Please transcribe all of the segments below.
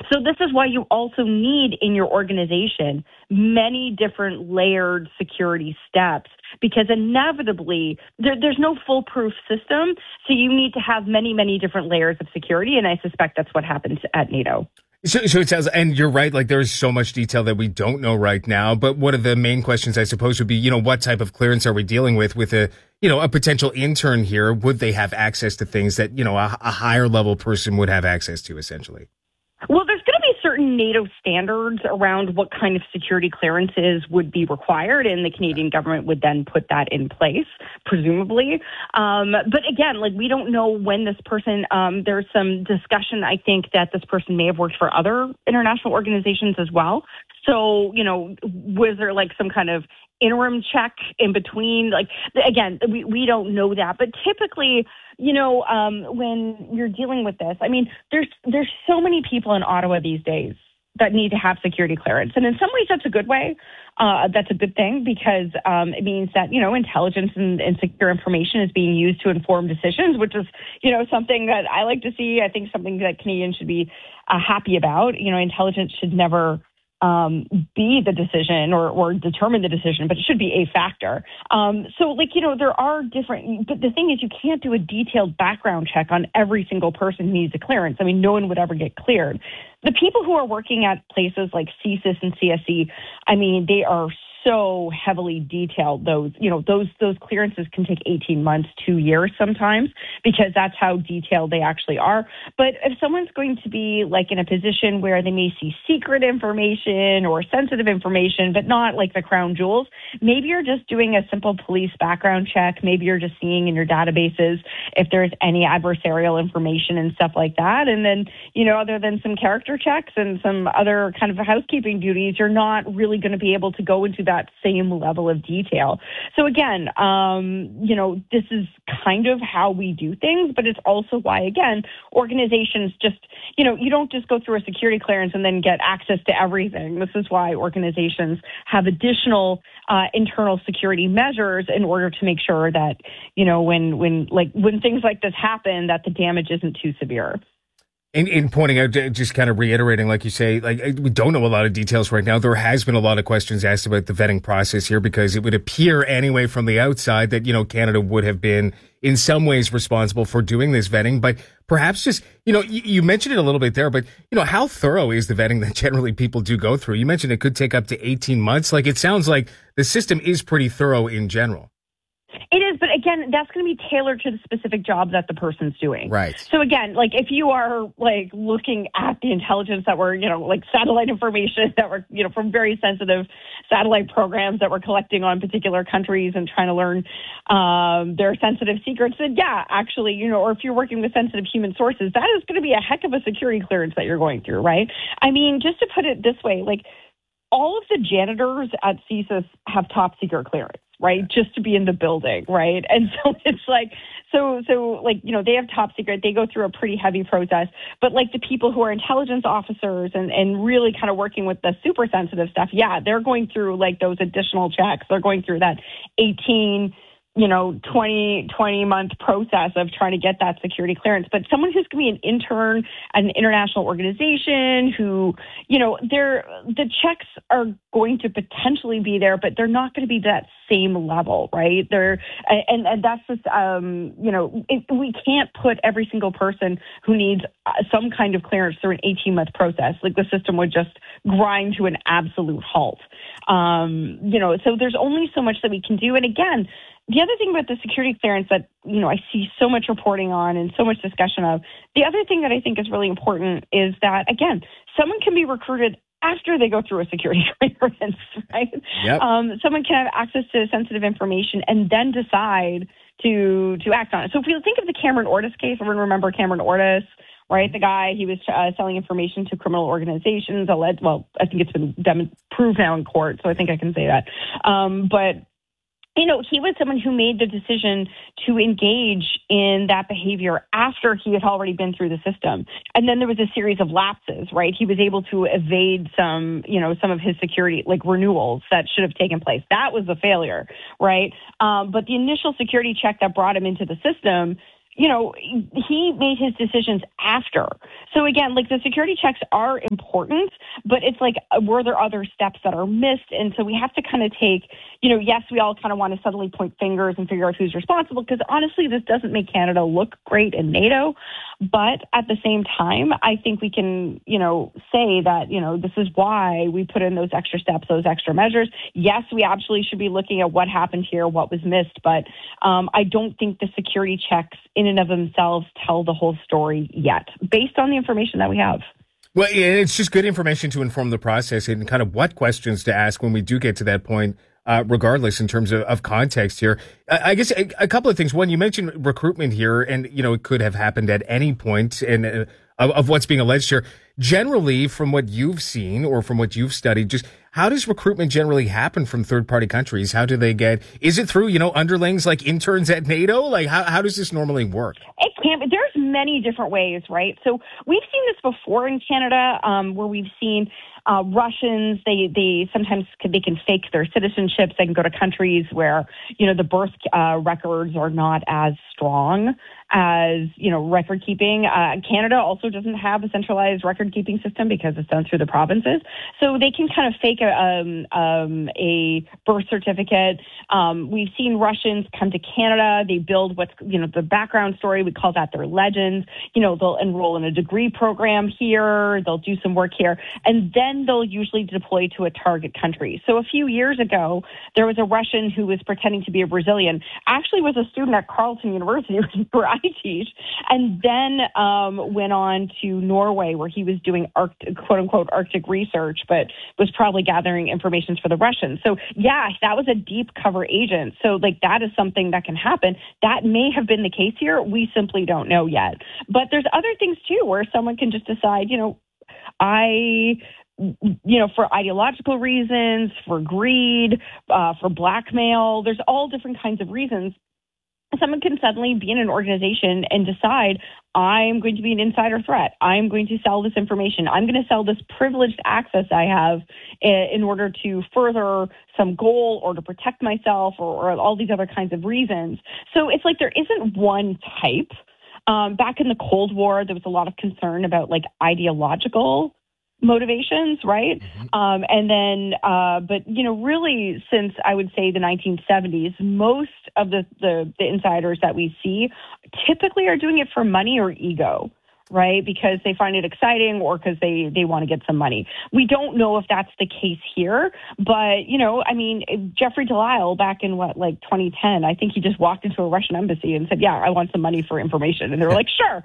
So this is why you also need in your organization many different layered security steps, because inevitably there's no foolproof system. So you need to have many, many different layers of security. And I suspect that's what happens at NATO. So it sounds, and you're right, like there's so much detail that we don't know right now. But one of the main questions, I suppose, would be, what type of clearance are we dealing with a potential intern here? Would they have access to things that, a higher level person would have access to, essentially? Well, there's going to be certain NATO standards around what kind of security clearances would be required, and the Canadian government would then put that in place, presumably. But again, we don't know when this person, there's some discussion, I think, that this person may have worked for other international organizations as well. So, was there some kind of interim check in between? Again, we don't know that. But typically, when you're dealing with this, there's so many people in Ottawa these days that need to have security clearance. And in some ways, that's a good way. That's a good thing, because it means that, intelligence and secure information is being used to inform decisions, which is, something that I like to see. I think something that Canadians should be happy about. Intelligence should never be the decision or determine the decision, but it should be a factor. There are different, but the thing is, you can't do a detailed background check on every single person who needs a clearance. No one would ever get cleared. The people who are working at places like CSIS and CSE, they are so heavily detailed. Those clearances can take 18 months, 2 years sometimes, because that's how detailed they actually are. But if someone's going to be in a position where they may see secret information or sensitive information, but not the crown jewels, maybe you're just doing a simple police background check. Maybe you're just seeing in your databases if there's any adversarial information and stuff like that. And then, other than some character checks and some other kind of housekeeping duties, you're not really going to be able to go into that same level of detail. So again, this is kind of how we do things, but it's also why, again, organizations just, you don't just go through a security clearance and then get access to everything. This is why organizations have additional internal security measures in order to make sure that, when things like this happen, that the damage isn't too severe. In pointing out, just kind of reiterating, like you say, we don't know a lot of details right now. There has been a lot of questions asked about the vetting process here, because it would appear anyway from the outside that, Canada would have been in some ways responsible for doing this vetting. But perhaps just, you mentioned it a little bit there, but, how thorough is the vetting that generally people do go through? You mentioned it could take up to 18 months. It sounds like the system is pretty thorough in general. It is, but again, that's going to be tailored to the specific job that the person's doing. Right. So again, if you are looking at the intelligence that we're, satellite information that we're, from very sensitive satellite programs that we're collecting on particular countries and trying to learn their sensitive secrets, then yeah, actually, or if you're working with sensitive human sources, that is going to be a heck of a security clearance that you're going through, right? Just to put it this way, all of the janitors at CSIS have top secret clearance, right? Just to be in the building, right? And so it's they have top secret. They go through a pretty heavy process. But the people who are intelligence officers and really kind of working with the super sensitive stuff, yeah, they're going through those additional checks. They're going through that 18 20-month process of trying to get that security clearance. But someone who's going to be an intern at an international organization who, the checks are going to potentially be there, but they're not going to be that same level, right? And that's just, we can't put every single person who needs some kind of clearance through an 18-month process. The system would just grind to an absolute halt. So there's only so much that we can do. And again, the other thing about the security clearance that, I see so much reporting on and so much discussion of, the other thing that I think is really important is that, again, someone can be recruited after they go through a security clearance, right? Yep. Someone can have access to sensitive information and then decide to act on it. So if we think of the Cameron Ortis case, everyone remember Cameron Ortis, right? The guy, he was selling information to criminal organizations. I think it's been proved now in court, so I think I can say that. But he was someone who made the decision to engage in that behavior after he had already been through the system. And then there was a series of lapses, right? He was able to evade some of his security, renewals that should have taken place. That was a failure, right? But the initial security check that brought him into the system he made his decisions after. So again, like the security checks are important, but it's like, were there other steps that are missed? And so we have to kind of take, yes, we all kind of want to suddenly point fingers and figure out who's responsible, because honestly, this doesn't make Canada look great in NATO. But at the same time, I think we can, say that, this is why we put in those extra steps, those extra measures. Yes, we absolutely should be looking at what happened here, what was missed, but I don't think the security checks in and of themselves tell the whole story yet, based on the information that we have. Well, it's just good information to inform the process and kind of what questions to ask when we do get to that point, regardless in terms of context here. I guess a couple of things. One, you mentioned recruitment here, and, it could have happened at any point and of what's being alleged here. Generally, from what you've seen or from what you've studied, just how does recruitment generally happen from third-party countries? How do they is it through, underlings like interns at NATO? Like, how does this normally work? It can be. There's many different ways, right? So we've seen this before in Canada, where we've seen Russians, they sometimes they can fake their citizenships. They can go to countries where, the birth records are not as strong as, record keeping. Canada also doesn't have a centralized record keeping system because it's done through the provinces. So they can kind of fake a birth certificate. We've seen Russians come to Canada. They build what's, the background story. We call that their legends. They'll enroll in a degree program here. They'll do some work here. And then they'll usually deploy to a target country. So a few years ago, there was a Russian who was pretending to be a Brazilian, actually was a student at Carleton University where I teach, and then went on to Norway where he was doing quote unquote Arctic research, but was probably gathering information for the Russians. So yeah, that was a deep cover agent. So like that is something that can happen. That may have been the case here. We simply don't know yet. But there's other things too where someone can just decide, for ideological reasons, for greed, for blackmail, there's all different kinds of reasons. Someone can suddenly be in an organization and decide, I'm going to be an insider threat. I'm going to sell this information. I'm going to sell this privileged access I have in order to further some goal or to protect myself or all these other kinds of reasons. So it's like there isn't one type. Back in the Cold War, there was a lot of concern about like ideological motivations, right? But really since I would say the 1970s, most of the insiders that we see typically are doing it for money or ego, right? Because they find it exciting or because they want to get some money. We don't know if that's the case here, but, Jeffrey Delisle back in 2010, I think he just walked into a Russian embassy and said, yeah, I want some money for information. And they were like, sure.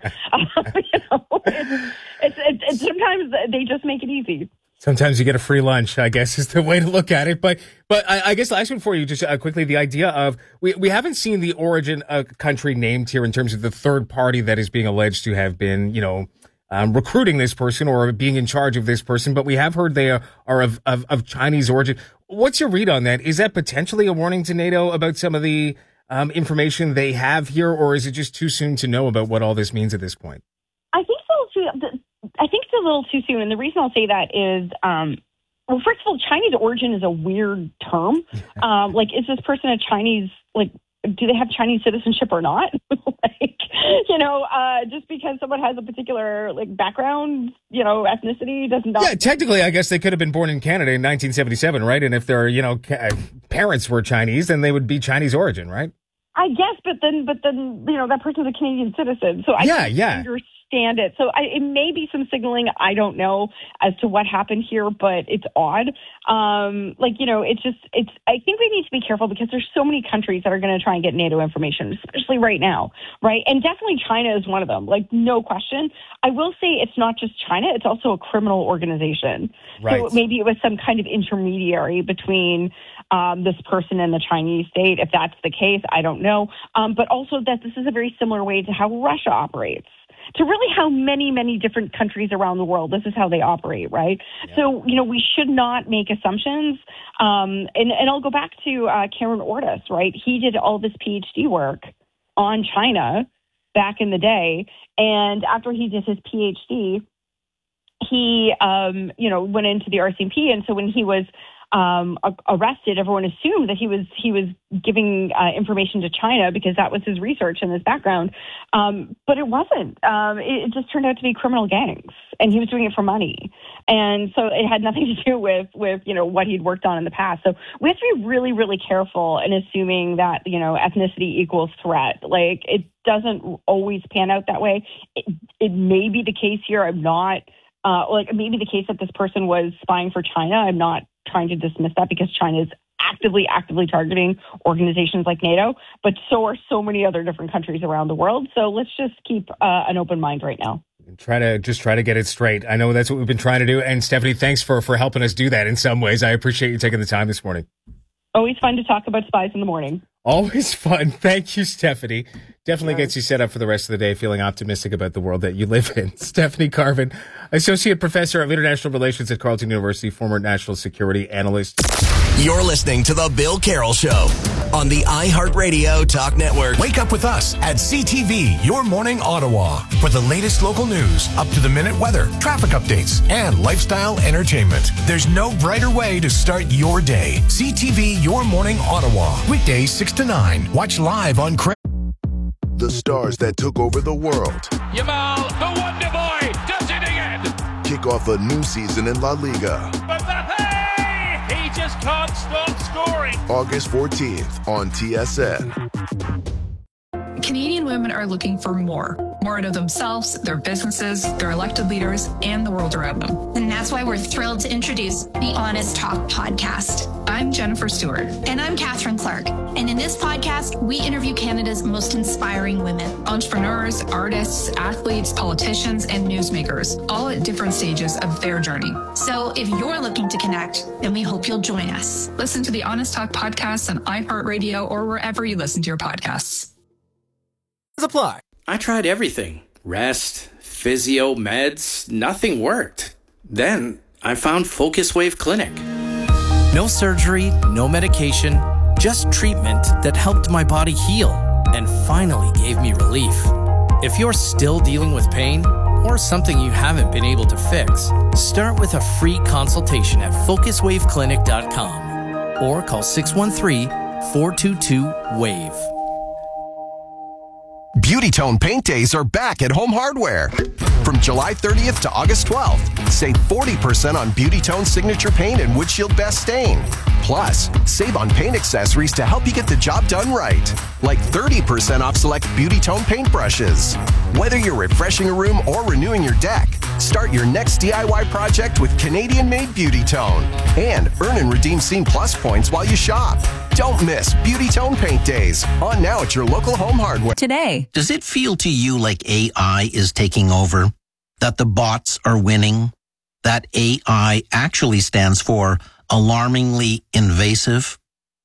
It's sometimes they just make it easy. Sometimes you get a free lunch, I guess, is the way to look at it. But I guess last one for you, just quickly, the idea of we haven't seen the origin country named here in terms of the third party that is being alleged to have been, recruiting this person or being in charge of this person. But we have heard they are of Chinese origin. What's your read on that? Is that potentially a warning to NATO about some of the information they have here, or is it just too soon to know about what all this means at this point? I think it's a little too soon. And the reason I'll say that is, well, first of all, Chinese origin is a weird term. Is this person a Chinese, do they have Chinese citizenship or not? Just because someone has a particular background, ethnicity doesn't. Yeah, technically, I guess they could have been born in Canada in 1977, right? And if their, parents were Chinese, then they would be Chinese origin, right? I guess, but then, that person's a Canadian citizen. So I understand it. So it may be some signaling. I don't know as to what happened here, but it's odd. I think we need to be careful because there's so many countries that are going to try and get NATO information, especially right now, right? And definitely China is one of them, no question. I will say it's not just China. It's also a criminal organization. Right. So maybe it was some kind of intermediary between this person and the Chinese state. If that's the case, I don't know. But also that this is a very similar way to how Russia operates. To really how many, many different countries around the world, this is how they operate, right? Yeah. So, we should not make assumptions. And I'll go back to Cameron Ortis, right? He did all this PhD work on China back in the day. And after he did his PhD, he, went into the RCMP. And so when he was arrested, everyone assumed that he was giving information to China because that was his research and his background. But it wasn't. It just turned out to be criminal gangs, and he was doing it for money. And so it had nothing to do with what he'd worked on in the past. So we have to be really, really careful in assuming that, ethnicity equals threat. Like, it doesn't always pan out that way. It may be the case here. I'm not, it may be the case that this person was spying for China. I'm not trying to dismiss that because China is actively targeting organizations like NATO, but so are so many other different countries around the world. So let's just keep an open mind right now. Try to get it straight. I know that's what we've been trying to do. And Stephanie, thanks for helping us do that in some ways. I appreciate you taking the time this morning. Always fun to talk about spies in the morning. Always fun. Thank you, Stephanie. Definitely gets you set up for the rest of the day feeling optimistic about the world that you live in. Stephanie Carvin, Associate Professor of International Relations at Carleton University, former national security analyst. You're listening to The Bill Carroll Show on the iHeartRadio Talk Network. Wake up with us at CTV, Your Morning Ottawa, for the latest local news, up-to-the-minute weather, traffic updates, and lifestyle entertainment. There's no brighter way to start your day. CTV, Your Morning Ottawa, weekdays 6 to 9. Watch live on The stars that took over the world. Yamal, the Wonder Boy, does it again. Kick off a new season in La Liga. Mbappe, he just can't stop scoring. August 14th on TSN. Canadian women are looking for more out of themselves, their businesses, their elected leaders, and the world around them. And that's why we're thrilled to introduce the Honest Talk podcast. I'm Jennifer Stewart. And I'm Catherine Clark. And in this podcast, we interview Canada's most inspiring women. Entrepreneurs, artists, athletes, politicians, and newsmakers, all at different stages of their journey. So if you're looking to connect, then we hope you'll join us. Listen to the Honest Talk podcast on iHeartRadio or wherever you listen to your podcasts. Apply. I tried everything. Rest, physio, meds, nothing worked. Then I found Focus Wave Clinic. No surgery, no medication, just treatment that helped my body heal and finally gave me relief. If you're still dealing with pain or something you haven't been able to fix, start with a free consultation at focuswaveclinic.com or call 613-422-WAVE. Beauty Tone Paint Days are back at Home Hardware. From July 30th to August 12th, save 40% on Beauty Tone Signature Paint and Windshield Best Stain. Plus, save on paint accessories to help you get the job done right. Like 30% off select Beauty Tone paintbrushes. Whether you're refreshing a room or renewing your deck, start your next DIY project with Canadian-made Beauty Tone. And earn and redeem Scene Plus points while you shop. Don't miss Beauty Tone Paint Days. On now at your local Home Hardware. Today. Does it feel to you like AI is taking over? That the bots are winning? That AI actually stands for alarmingly invasive?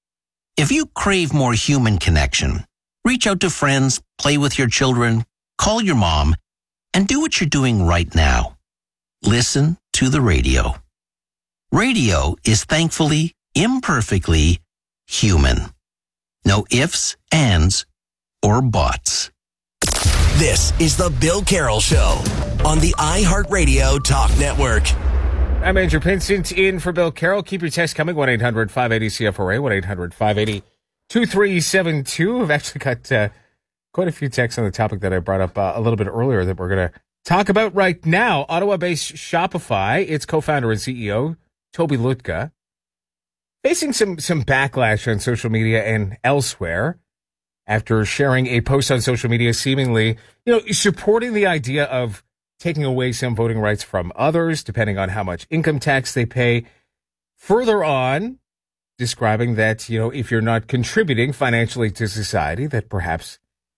If you crave more human connection, reach out to friends, play with your children, call your mom, and do what you're doing right now. Listen to the radio. Radio is thankfully, imperfectly human. No ifs, ands, or buts. This is The Bill Carroll Show on the iHeartRadio Talk Network. I'm Andrew Pinsent in for Bill Carroll. Keep your text coming, 1-800-580-CFRA, 1-800-580-2372. I've actually got quite a few texts on the topic that I brought up a little bit earlier that we're going to talk about right now. Ottawa-based Shopify, its co-founder and CEO, Toby Lutka, facing some backlash on social media and elsewhere after sharing a post on social media seemingly, supporting the idea of taking away some voting rights from others, depending on how much income tax they pay. Further on, describing that, if you're not contributing financially to society, that perhaps,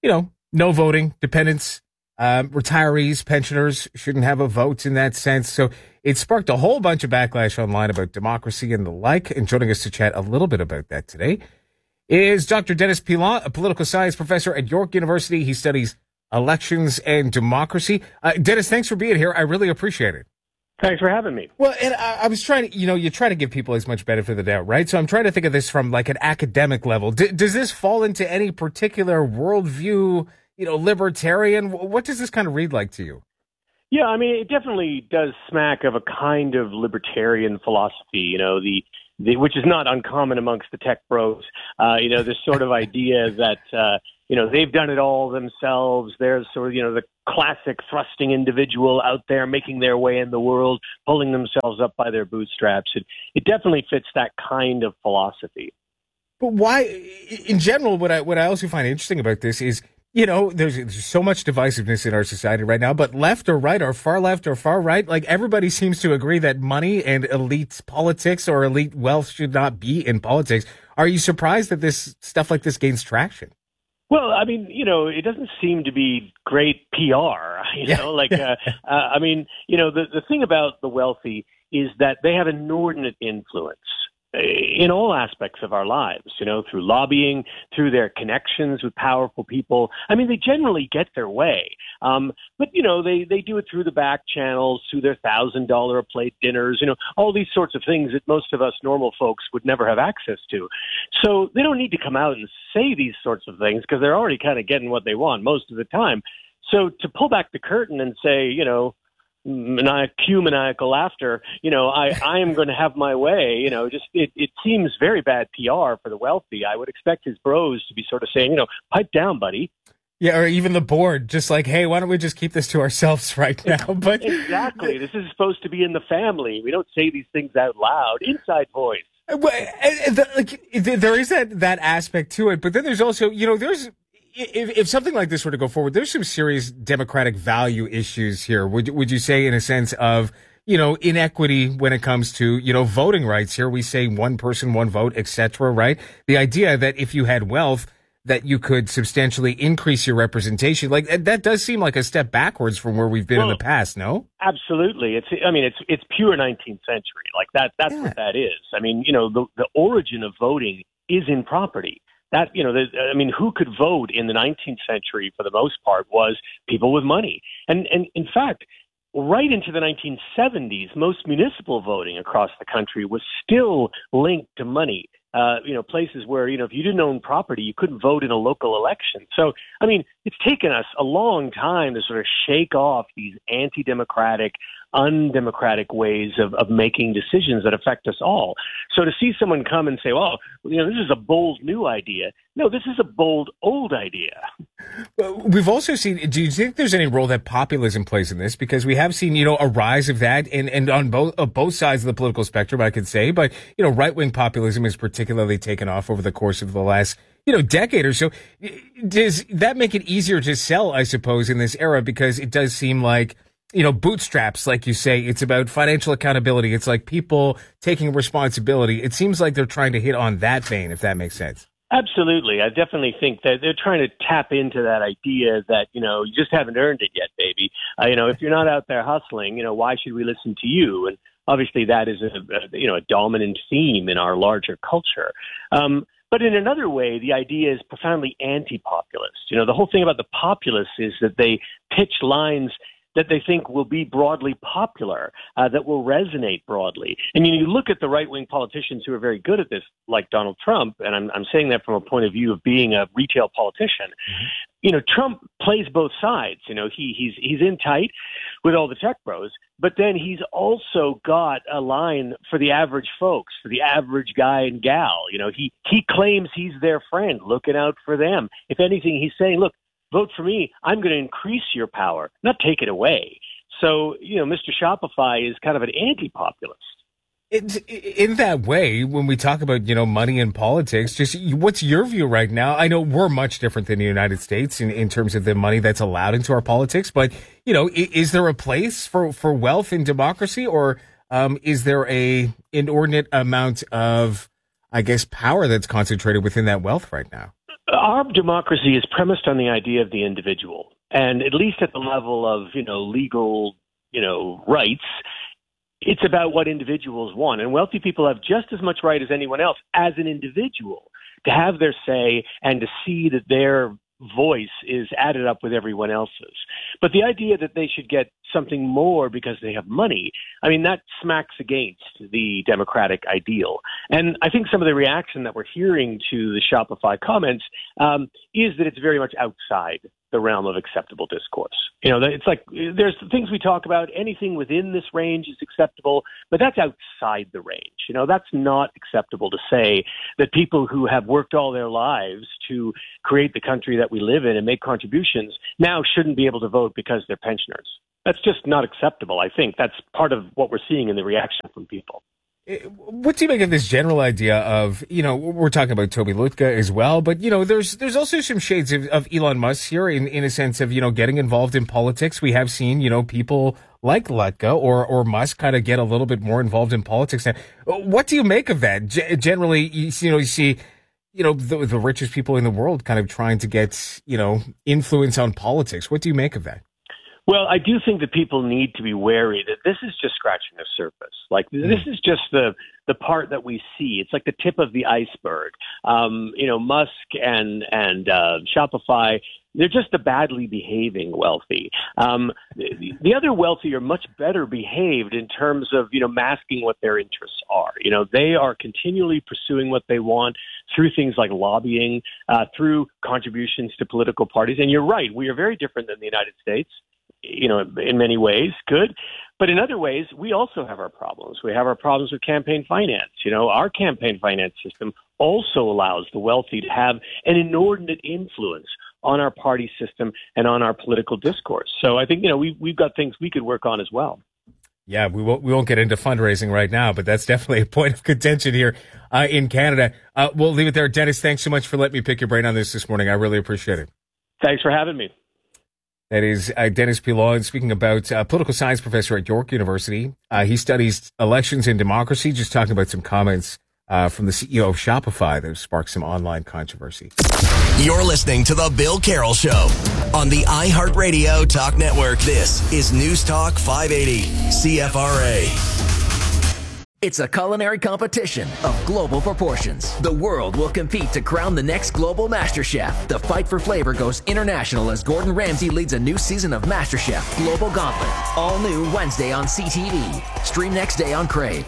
no voting, dependents, retirees, pensioners shouldn't have a vote in that sense. So it sparked a whole bunch of backlash online about democracy and the like. And joining us to chat a little bit about that today is Dr. Dennis Pilon, a political science professor at York University. He studies elections and democracy. Dennis, thanks for being here. I really appreciate it. Thanks for having me. Well, and I was trying to, you try to give people as much benefit of the doubt, right? So I'm trying to think of this from like an academic level. Does this fall into any particular worldview, libertarian? What does this kind of read like to you? Yeah, it definitely does smack of a kind of libertarian philosophy. which is not uncommon amongst the tech bros. This sort of idea that, they've done it all themselves. There's sort of, the classic thrusting individual out there making their way in the world, pulling themselves up by their bootstraps. It definitely fits that kind of philosophy. But why, in general, what I also find interesting about this is, there's so much divisiveness in our society right now, but left or right or far left or far right, like everybody seems to agree that money and elite politics or elite wealth should not be in politics. Are you surprised that this stuff like this gains traction? Well, I mean, it doesn't seem to be great PR, the thing about the wealthy is that they have inordinate influence in all aspects of our lives, through lobbying, through their connections with powerful people. I mean, they generally get their way. But they do it through the back channels, through their $1,000 a plate dinners, all these sorts of things that most of us normal folks would never have access to. So they don't need to come out and say these sorts of things because they're already kind of getting what they want most of the time. So to pull back the curtain and say, maniacal laughter, I am going to have my way, it seems very bad PR for the wealthy. I would expect his bros to be sort of saying, pipe down, buddy. Yeah, or even the board, just like, hey, why don't we just keep this to ourselves right now? But exactly. This is supposed to be in the family. We don't say these things out loud. Inside voice. There is that aspect to it, but then there's also, if something like this were to go forward, there's some serious democratic value issues here. Would you say, in a sense of, inequity when it comes to, voting rights here? We say one person, one vote, etc. Right? The idea that if you had wealth, that you could substantially increase your representation, like that does seem like a step backwards from where we've been in the past. No, absolutely. It's pure 19th century. Like that's what that is. I mean, the origin of voting is in property. That, who could vote in the 19th century for the most part was people with money. And in fact, right into the 1970s, most municipal voting across the country was still linked to money. Places where, if you didn't own property, you couldn't vote in a local election. So, it's taken us a long time to sort of shake off these anti-democratic, undemocratic ways of making decisions that affect us all. So to see someone come and say, well, this is a bold new idea. No, this is a bold old idea. We've also seen, do you think there's any role that populism plays in this? Because we have seen, a rise of that and on both sides of the political spectrum, I could say, but, right-wing populism has particularly taken off over the course of the last, decade or so. Does that make it easier to sell, I suppose, in this era? Because it does seem like, bootstraps, like you say, it's about financial accountability. It's like people taking responsibility. It seems like they're trying to hit on that vein, if that makes sense. Absolutely. I definitely think that they're trying to tap into that idea that, you just haven't earned it yet, baby. If you're not out there hustling, why should we listen to you? And obviously that is a dominant theme in our larger culture. But in another way, the idea is profoundly anti-populist. The whole thing about the populists is that they pitch lines that they think will be broadly popular, that will resonate broadly. And you look at the right-wing politicians who are very good at this, like Donald Trump, and I'm saying that from a point of view of being a retail politician. Mm-hmm. Trump plays both sides. He's in tight with all the tech bros, but then he's also got a line for the average folks, for the average guy and gal. He claims he's their friend, looking out for them. If anything, he's saying, look, vote for me, I'm going to increase your power, not take it away. So, Mr. Shopify is kind of an anti-populist. In that way, when we talk about, money and politics, just what's your view right now? I know we're much different than the United States in terms of the money that's allowed into our politics, but, is there a place for wealth in democracy, or is there a inordinate amount of, I guess, power that's concentrated within that wealth right now? Our democracy is premised on the idea of the individual. And at least at the level of, legal, rights, it's about what individuals want. And wealthy people have just as much right as anyone else as an individual to have their say and to see that their voice is added up with everyone else's. But the idea that they should get something more because they have money, that smacks against the democratic ideal. And I think some of the reaction that we're hearing to the Shopify comments is that it's very much outside the realm of acceptable discourse. It's like there's things we talk about, anything within this range is acceptable, but that's outside the range. That's not acceptable to say that people who have worked all their lives to create the country that we live in and make contributions now shouldn't be able to vote because they're pensioners. That's just not acceptable. I think that's part of what we're seeing in the reaction from people. What do you make of this general idea of, we're talking about Toby Lutka as well, but, there's also some shades of Elon Musk here in a sense of, getting involved in politics. We have seen, people like Lutka or Musk kind of get a little bit more involved in politics. Now, what do you make of that? Generally, you see, the richest people in the world kind of trying to get, influence on politics. What do you make of that? Well, I do think that people need to be wary that this is just scratching the surface. Like, this is just the part that we see. It's like the tip of the iceberg. Musk and Shopify, they're just the badly behaving wealthy. The other wealthy are much better behaved in terms of, masking what their interests are. They are continually pursuing what they want through things like lobbying, through contributions to political parties. And you're right, we are very different than the United States. In many ways, good. But in other ways, we also have our problems. We have our problems with campaign finance. Our campaign finance system also allows the wealthy to have an inordinate influence on our party system and on our political discourse. So I think, we've got things we could work on as well. Yeah, we won't get into fundraising right now, but that's definitely a point of contention here in Canada. We'll leave it there. Dennis, thanks so much for letting me pick your brain on this morning. I really appreciate it. Thanks for having me. That is Dennis Pilon speaking about political science professor at York University. He studies elections and democracy, just talking about some comments from the CEO of Shopify that have sparked some online controversy. You're listening to The Bill Carroll Show on the iHeartRadio Talk Network. This is News Talk 580 CFRA. It's a culinary competition of global proportions. The world will compete to crown the next global MasterChef. The fight for flavor goes international as Gordon Ramsay leads a new season of MasterChef Global Gauntlet. All new Wednesday on CTV. Stream next day on Crave.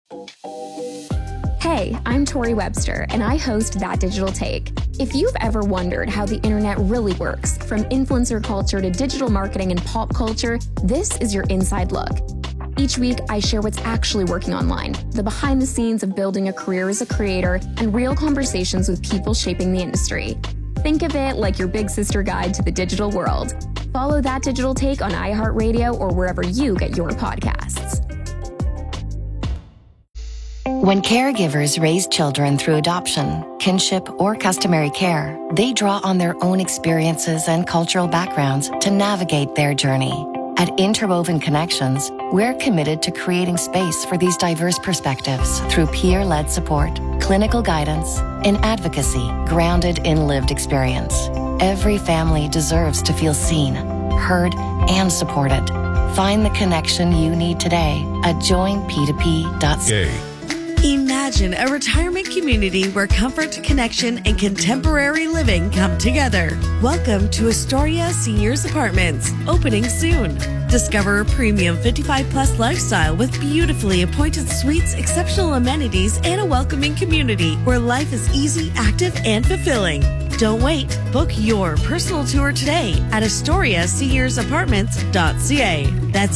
Hey, I'm Tori Webster, and I host That Digital Take. If you've ever wondered how the internet really works, from influencer culture to digital marketing and pop culture, this is your inside look. Each week, I share what's actually working online, the behind the scenes of building a career as a creator, and real conversations with people shaping the industry. Think of it like your big sister guide to the digital world. Follow That Digital Take on iHeartRadio or wherever you get your podcasts. When caregivers raise children through adoption, kinship, or customary care, they draw on their own experiences and cultural backgrounds to navigate their journey. At Interwoven Connections, we're committed to creating space for these diverse perspectives through peer-led support, clinical guidance, and advocacy grounded in lived experience. Every family deserves to feel seen, heard, and supported. Find the connection you need today at joinp2p.ca. Imagine a retirement community where comfort, connection, and contemporary living come together. Welcome to Astoria Seniors Apartments, opening soon. Discover a premium 55-plus lifestyle with beautifully appointed suites, exceptional amenities, and a welcoming community where life is easy, active, and fulfilling. Don't wait. Book your personal tour today at AstoriaSeniorsApartments.ca. That's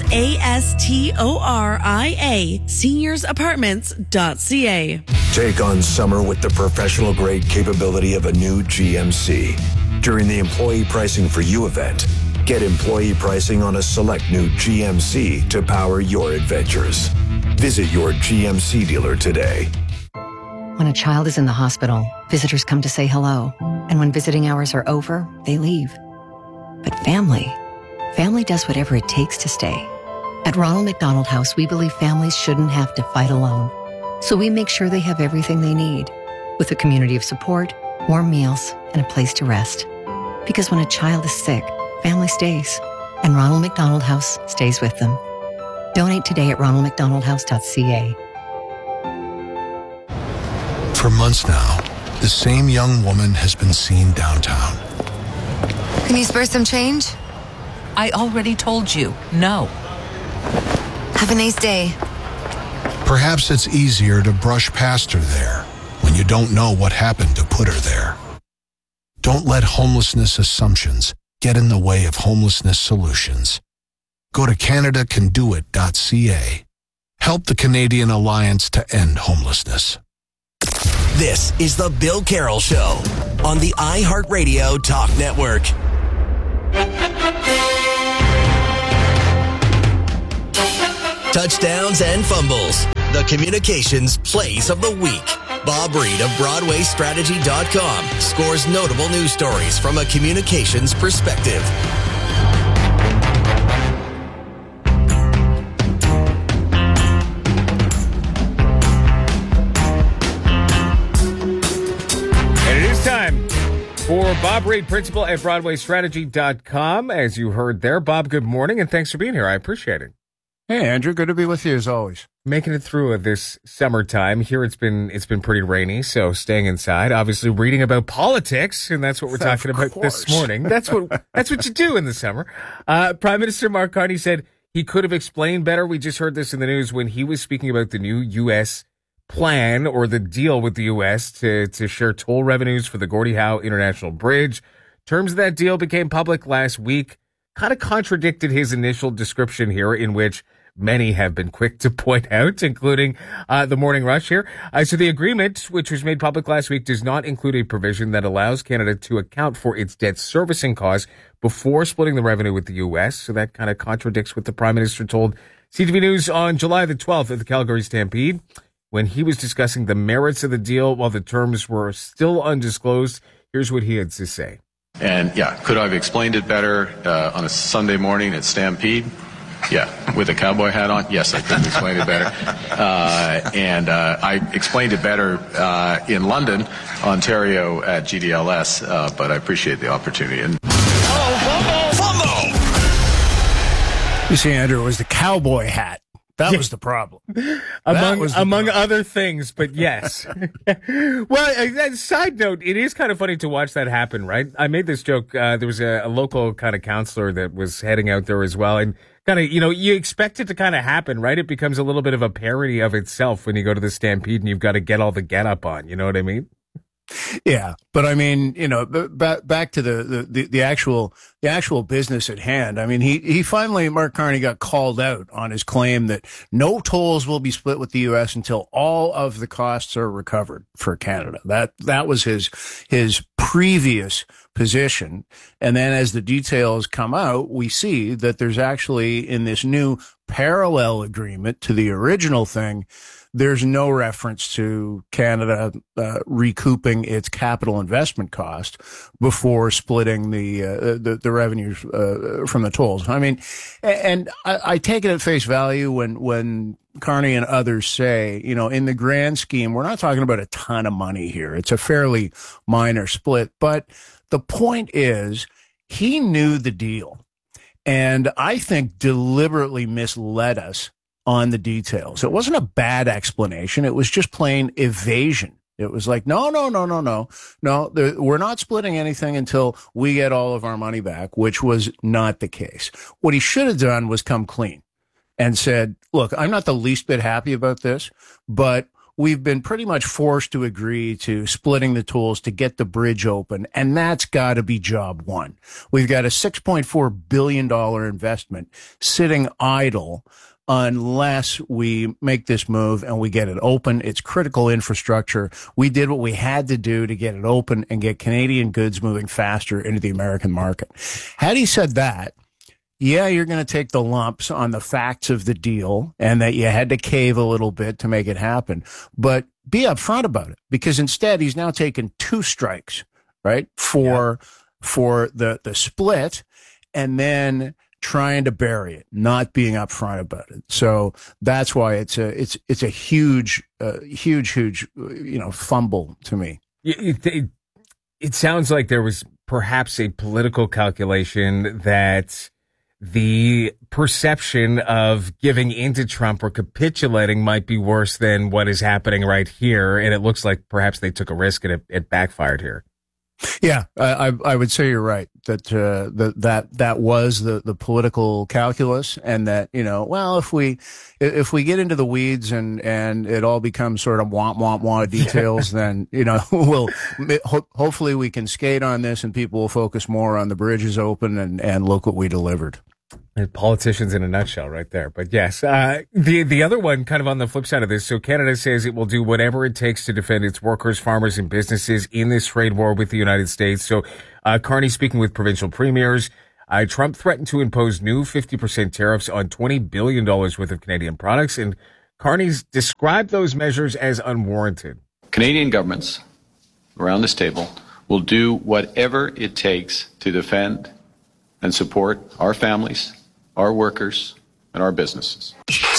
ASTORIA SeniorsApartments.ca. Take on summer with the professional-grade capability of a new GMC. During the Employee Pricing for You event, get employee pricing on a select new GMC to power your adventures. Visit your GMC dealer today. When a child is in the hospital, visitors come to say hello. And when visiting hours are over, they leave. But family does whatever it takes to stay. At Ronald McDonald House, we believe families shouldn't have to fight alone. So we make sure they have everything they need, with a community of support, warm meals, and a place to rest. Because when a child is sick, family stays, and Ronald McDonald House stays with them. Donate today at ronaldmcdonaldhouse.ca. For months now, the same young woman has been seen downtown. Can you spare some change? I already told you, no. Have a nice day. Perhaps it's easier to brush past her there when you don't know what happened to put her there. Don't let homelessness assumptions get in the way of homelessness solutions. Go to CanadaCanDoIt.ca. Help the Canadian Alliance to End Homelessness. This is the Bill Carroll Show on the iHeartRadio Talk Network. Touchdowns and fumbles. The communications plays of the week. Bob Reed of BroadwayStrategy.com scores notable news stories from a communications perspective. And it is time for Bob Reed, principal at BroadwayStrategy.com. As you heard there, Bob, good morning, and thanks for being here. I appreciate it. Hey, Andrew, good to be with you as always. Making it through this summertime. Here it's been pretty rainy, so staying inside. Obviously reading about politics, and that's what we're talking about this morning. That's what you do in the summer. Prime Minister Mark Carney said he could have explained better. We just heard this in the news when he was speaking about the new U.S. plan or the deal with the U.S. to share toll revenues for the Gordie Howe International Bridge. Terms of that deal became public last week. Kind of contradicted his initial description here, in which many have been quick to point out, including the Morning Rush here. So the agreement, which was made public last week, does not include a provision that allows Canada to account for its debt servicing costs before splitting the revenue with the U.S. So that kind of contradicts what the Prime Minister told CTV News on July the 12th at the Calgary Stampede, when he was discussing the merits of the deal while the terms were still undisclosed. Here's what he had to say. And yeah, could I have explained it better on a Sunday morning at Stampede? Yeah, with a cowboy hat on? Yes, I could have explained it better. And I explained it better in London, Ontario at GDLS, but I appreciate the opportunity. And Fumble! You see, Andrew, it was the cowboy hat. That was the problem. Among other things, but yes. Well, side note, it is kind of funny to watch that happen, right? I made this joke. There was a local kind of counselor that was heading out there as well. And kind of, you expect it to kind of happen, right? It becomes a little bit of a parody of itself when you go to the Stampede and you've got to get all the get up on. You know what I mean? Yeah, but I mean, back to the actual business at hand. I mean, he finally, Mark Carney, got called out on his claim that no tolls will be split with the U.S. until all of the costs are recovered for Canada. That was his previous position. And then as the details come out, we see that there's actually, in this new parallel agreement to the original thing, there's no reference to Canada recouping its capital investment cost before splitting the revenues from the tolls. I mean, and I take it at face value when Carney and others say, in the grand scheme, we're not talking about a ton of money here. It's a fairly minor split. But the point is, he knew the deal, and I think deliberately misled us on the details. It wasn't a bad explanation. It was just plain evasion. It was like, no, we're not splitting anything until we get all of our money back, which was not the case. What he should have done was come clean and said, look, I'm not the least bit happy about this, but we've been pretty much forced to agree to splitting the tolls to get the bridge open, and that's got to be job one. We've got a $6.4 billion investment sitting idle unless we make this move and we get it open. It's critical infrastructure. We did what we had to do to get it open and get Canadian goods moving faster into the American market. Had he said that, yeah, you're going to take the lumps on the facts of the deal and that you had to cave a little bit to make it happen, but be upfront about it, because instead he's now taken two strikes, right, for the split, and then trying to bury it, not being upfront about it. So that's why it's a huge, fumble to me. It sounds like there was perhaps a political calculation that the perception of giving into Trump or capitulating might be worse than what is happening right here. And it looks like perhaps they took a risk and it backfired here. Yeah, I would say you're right that that was the political calculus, and that, you know, well, if we get into the weeds and it all becomes sort of want details, then, you know, hopefully we can skate on this and people will focus more on the bridges open and look what we delivered. And politicians in a nutshell right there. But yes, the other one kind of on the flip side of this. So Canada says it will do whatever it takes to defend its workers, farmers, and businesses in this trade war with the United States. So Carney speaking with provincial premiers. Trump threatened to impose new 50% tariffs on $20 billion worth of Canadian products. And Carney's described those measures as unwarranted. Canadian governments around this table will do whatever it takes to defend and support our families, our workers, and our businesses.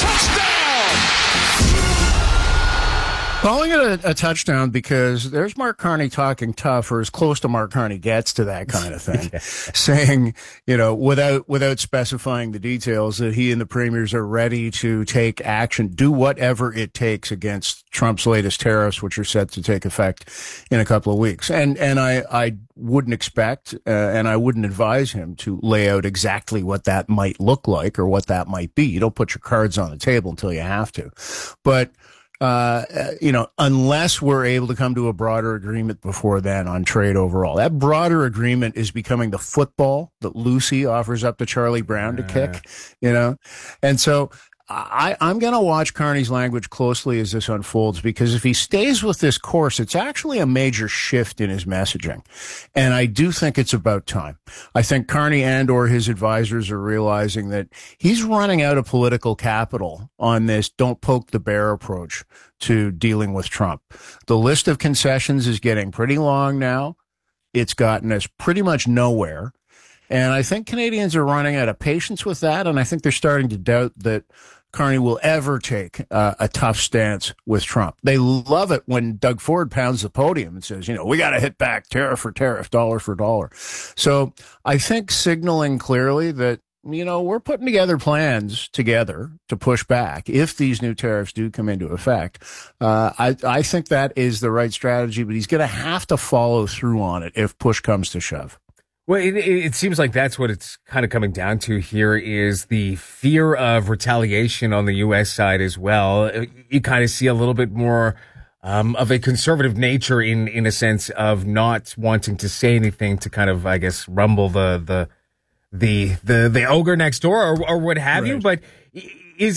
Calling it a touchdown because there's Mark Carney talking tough, or as close to Mark Carney gets to that kind of thing, saying, you know, without specifying the details, that he and the premiers are ready to take action, do whatever it takes against Trump's latest tariffs, which are set to take effect in a couple of weeks. And I wouldn't expect, and I wouldn't advise him to lay out exactly what that might look like or what that might be. You don't put your cards on the table until you have to. But you know, unless we're able to come to a broader agreement before then on trade overall, that broader agreement is becoming the football that Lucy offers up to Charlie Brown to kick, you know? And so I'm going to watch Carney's language closely as this unfolds, because if he stays with this course, it's actually a major shift in his messaging. And I do think it's about time. I think Carney and or his advisors are realizing that he's running out of political capital on this don't poke the bear approach to dealing with Trump. The list of concessions is getting pretty long now. It's gotten us pretty much nowhere. And I think Canadians are running out of patience with that. And I think they're starting to doubt that Carney will ever take a tough stance with Trump. They love it when Doug Ford pounds the podium and says, you know, we got to hit back tariff for tariff, dollar for dollar. So I think signaling clearly that, you know, we're putting together plans together to push back if these new tariffs do come into effect. I think that is the right strategy, but he's going to have to follow through on it if push comes to shove. Well, it seems like that's what it's kind of coming down to here, is the fear of retaliation on the U.S. side as well. You kind of see a little bit more of a conservative nature in a sense of not wanting to say anything to kind of, I guess, rumble the ogre next door or what have you. But is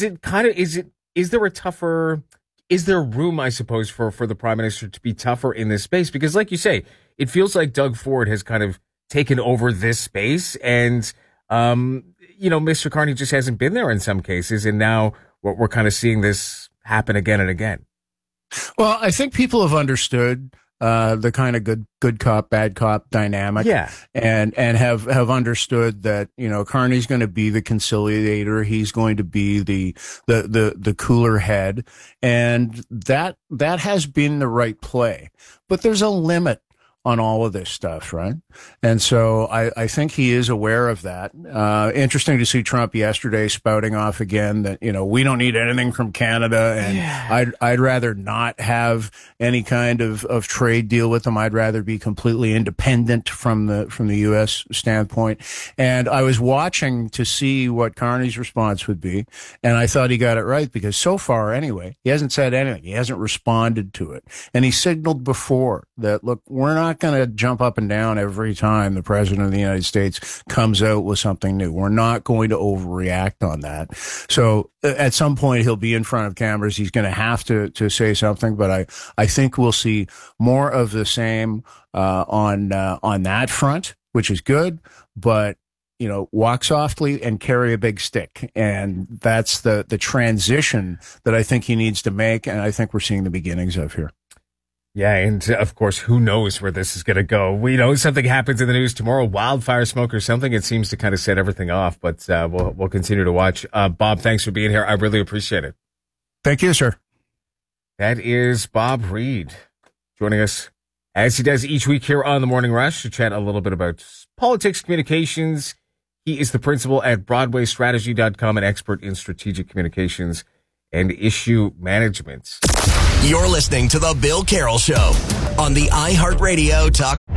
there room, I suppose, for the prime minister to be tougher in this space? Because like you say, it feels like Doug Ford has kind of taken over this space, and you know, Mr. Carney just hasn't been there in some cases, and now we're kind of seeing this happen again and again. Well, I think people have understood the kind of good cop, bad cop dynamic, and have understood that, you know, Carney's going to be the conciliator, he's going to be the cooler head, and that has been the right play. But there's a limit on all of this stuff, right? And so I think he is aware of that. Interesting to see Trump yesterday spouting off again that, you know, we don't need anything from Canada, and I'd rather not have any kind of trade deal with them. I'd rather be completely independent from the U.S. standpoint. And I was watching to see what Carney's response would be, and I thought he got it right, because so far anyway, he hasn't said anything. He hasn't responded to it. And he signaled before that, look, we're not going to jump up and down every time the president of the United States comes out with something new. We're not going to overreact on that. So at some point he'll be in front of cameras. He's going to have to say something, but I think we'll see more of the same on that front, which is good. But, you know, walk softly and carry a big stick. And that's the transition that I think he needs to make. And I think we're seeing the beginnings of here. Yeah, and of course, who knows where this is going to go? We know something happens in the news tomorrow, wildfire smoke or something. It seems to kind of set everything off, but we'll continue to watch. Bob, thanks for being here. I really appreciate it. Thank you, sir. That is Bob Reid joining us as he does each week here on The Morning Rush to chat a little bit about politics, communications. He is the principal at BroadwayStrategy.com, an expert in strategic communications and issue management. You're listening to The Bill Carroll Show on the iHeartRadio Talk.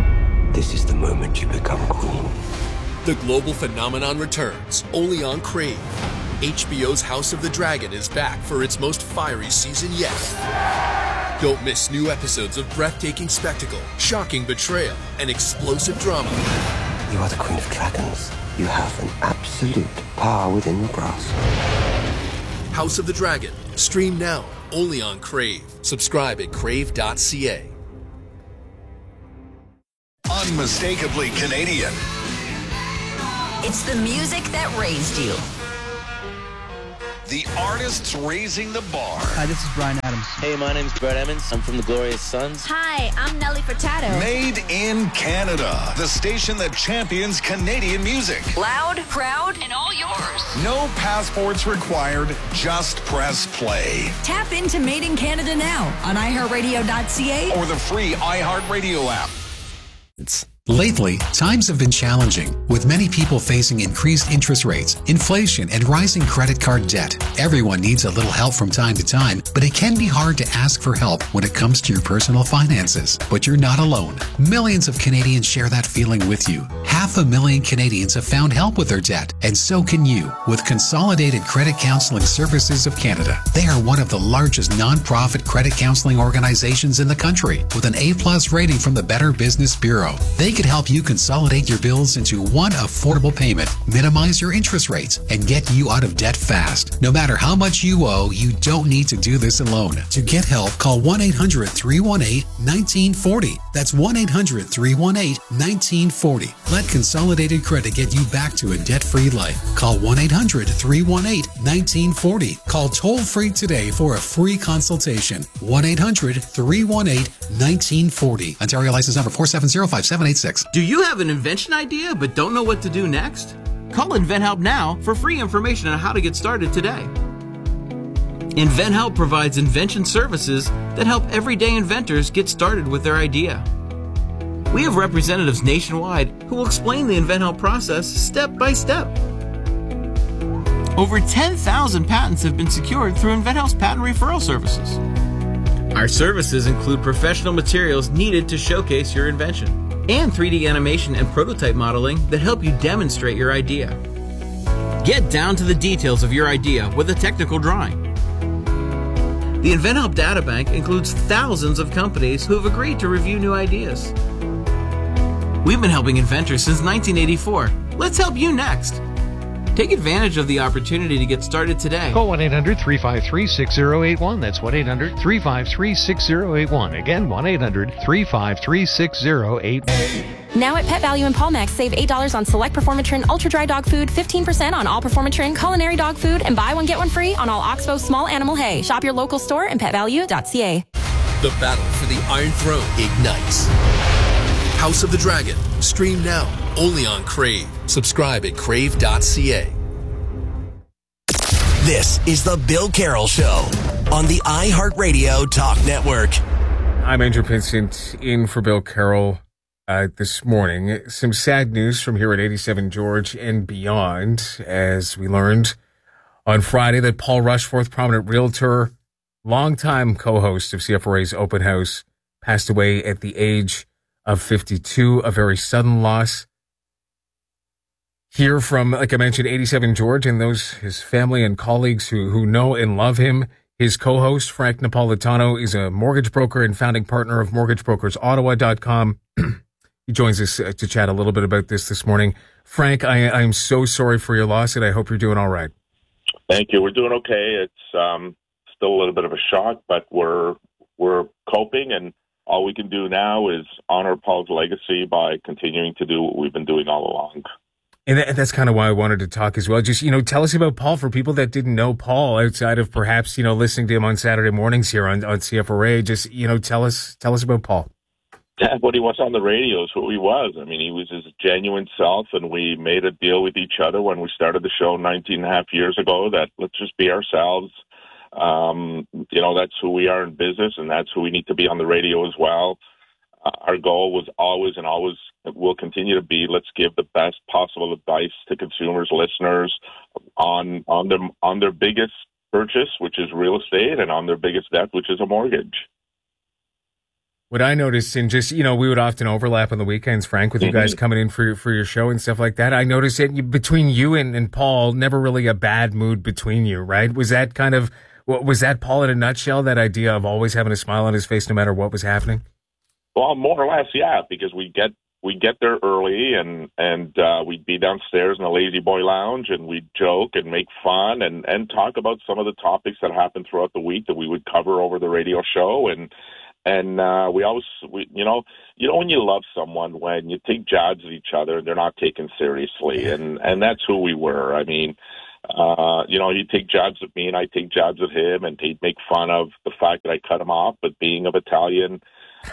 This is the moment you become queen. The global phenomenon returns, only on Crave. HBO's House of the Dragon is back for its most fiery season yet. Don't miss new episodes of breathtaking spectacle, shocking betrayal, and explosive drama. You are the queen of dragons. You have an absolute power within your grasp. House of the Dragon. Stream now, only on Crave. Subscribe at crave.ca. Unmistakably Canadian. It's the music that raised you. The artists raising the bar. Hi, this is Bryan Adams. Hey, my name's Brett Emmons. I'm from the Glorious Sons. Hi, I'm Nelly Furtado. Made in Canada. The station that champions Canadian music. Loud, proud, and all yours. No passports required. Just press play. Tap into Made in Canada now on iHeartRadio.ca or the free iHeartRadio app. Lately, times have been challenging, with many people facing increased interest rates, inflation, and rising credit card debt. Everyone needs a little help from time to time, but it can be hard to ask for help when it comes to your personal finances. But you're not alone. Millions of Canadians share that feeling with you. 500,000 Canadians have found help with their debt, and so can you with Consolidated Credit Counseling Services of Canada. They are one of the largest non-profit credit counseling organizations in the country, with an A+ rating from the Better Business Bureau. They can help you consolidate your bills into one affordable payment, minimize your interest rates, and get you out of debt fast. No matter how much you owe, you don't need to do this alone. To get help, call 1-800-318-1940. That's 1-800-318-1940. Let Consolidated Credit get you back to a debt-free life. Call 1-800-318-1940. Call toll-free today for a free consultation. 1-800-318-1940. Ontario license number 4705786. Do you have an invention idea but don't know what to do next? Call InventHelp now for free information on how to get started today. InventHelp provides invention services that help everyday inventors get started with their idea. We have representatives nationwide who will explain the InventHelp process step by step. Over 10,000 patents have been secured through InventHelp's patent referral services. Our services include professional materials needed to showcase your invention, and 3D animation and prototype modeling that help you demonstrate your idea. Get down to the details of your idea with a technical drawing. The InventHelp Databank includes thousands of companies who have agreed to review new ideas. We've been helping inventors since 1984. Let's help you next. Take advantage of the opportunity to get started today. Call 1-800-353-6081. That's 1-800-353-6081. Again, 1-800-353-6081. Now at Pet Value and Palmex, save $8 on select Performatrin Ultra Dry Dog Food, 15% on all Performatrin Culinary Dog Food, and buy one, get one free on all Oxbow Small Animal Hay. Shop your local store and petvalue.ca. The battle for the Iron Throne ignites. House of the Dragon. Stream now, only on Crave. Subscribe at crave.ca. This is the Bill Carroll Show on the iHeartRadio Talk Network. I'm Andrew Vincent in for Bill Carroll this morning. Some sad news from here at 87 George and beyond, as we learned on Friday that Paul Rushforth, prominent realtor, longtime co-host of CFRA's Open House, passed away at the age of 52, a very sudden loss. Hear from, like I mentioned, 87 George and those, his family and colleagues who know and love him. His co-host, Frank Napolitano, is a mortgage broker and founding partner of MortgageBrokersOttawa.com. He joins us to chat a little bit about this morning. Frank, I'm so sorry for your loss, and I hope you're doing all right. Thank you. We're doing okay. It's still a little bit of a shock, but we're coping, and all we can do now is honor Paul's legacy by continuing to do what we've been doing all along. And that's kind of why I wanted to talk as well. Just, tell us about Paul for people that didn't know Paul outside of perhaps, listening to him on Saturday mornings here on CFRA. Just, tell us about Paul. What he was on the radio is who he was. I mean, he was his genuine self, and we made a deal with each other when we started the show 19 and a half years ago that let's just be ourselves. That's who we are in business, and that's who we need to be on the radio as well. Our goal was always and always will continue to be, let's give the best possible advice to consumers, listeners on their biggest purchase, which is real estate, and on their biggest debt, which is a mortgage. What I noticed in just, we would often overlap on the weekends, Frank, with you guys coming in for your show and stuff like that. I noticed it between you and Paul, never really a bad mood between you, right? Was that was that Paul in a nutshell, that idea of always having a smile on his face no matter what was happening? Well, more or less, yeah, because we get there early and we'd be downstairs in the Lazy Boy Lounge and we'd joke and make fun and talk about some of the topics that happened throughout the week that we would cover over the radio show. And we always, when you love someone, when you take jabs at each other, they're not taken seriously. And that's who we were. I mean, he'd take jabs at me and I'd take jabs at him, and he'd make fun of the fact that I cut him off. But being of Italian,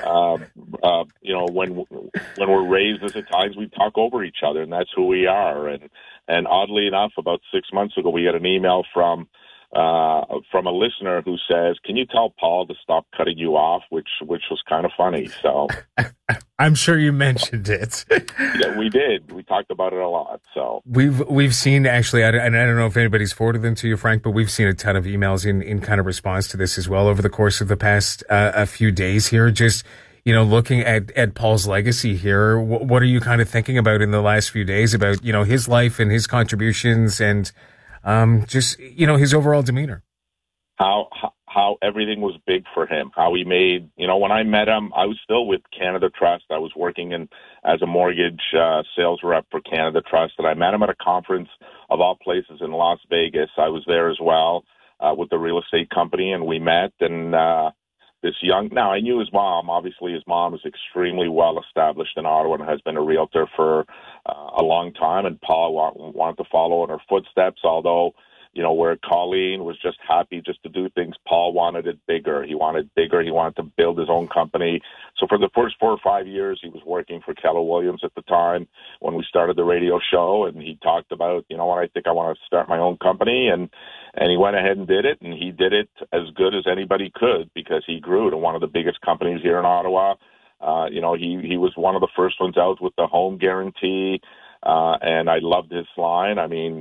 when we're raised as Italians, we talk over each other, and that's who we are. And oddly enough, about 6 months ago, we got an email from a listener who says, "Can you tell Paul to stop cutting you off?" Which was kind of funny. So I'm sure you mentioned it. Yeah, we did. We talked about it a lot. So we've seen, actually, and I don't know if anybody's forwarded them to you, Frank, but we've seen a ton of emails in kind of response to this as well over the course of the past a few days here. Just looking at Paul's legacy here, what are you kind of thinking about in the last few days about his life and his contributions and just his overall demeanor? How everything was big for him, how he made, when I met him, I was still with Canada Trust. I was working as a mortgage sales rep for Canada Trust, and I met him at a conference of all places in Las Vegas. I was there as well with the real estate company, and we met, and now I knew his mom. Obviously, his mom is extremely well established in Ottawa and has been a realtor for a long time, and Paul wanted to follow in her footsteps, although where Colleen was just happy just to do things, Paul wanted it bigger. He wanted bigger. He wanted to build his own company. So for the first 4 or 5 years, he was working for Keller Williams at the time when we started the radio show, and he talked about, I think I want to start my own company, and he went ahead and did it, and he did it as good as anybody could because he grew to one of the biggest companies here in Ottawa. He was one of the first ones out with the home guarantee, and I loved his line. I mean,